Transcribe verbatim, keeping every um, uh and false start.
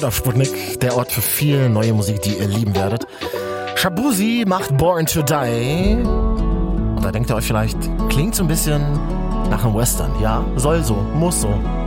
Auf Sputnik, der Ort für viel neue Musik, die ihr lieben werdet. Shaboozey macht Born to Die. Und da denkt ihr euch vielleicht, klingt so ein bisschen nach einem Western. Ja, soll so, muss so.